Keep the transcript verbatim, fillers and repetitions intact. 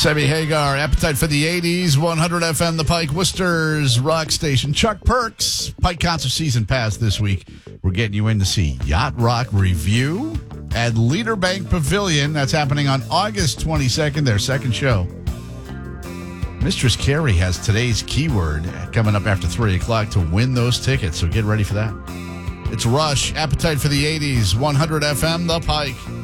Sammy Hagar, Appetite for the eighties, one hundred F M, The Pike, Worcester's rock station. Chuck Perks, Pike Concert Season Pass this week. We're getting you in to see Yacht Rock Review at Leader Bank Pavilion. That's happening on August twenty-second, their second show. Mistress Carrie has today's keyword coming up after three o'clock to win those tickets, so get ready for that. It's Rush, Appetite for the eighties, one hundred F M, The Pike.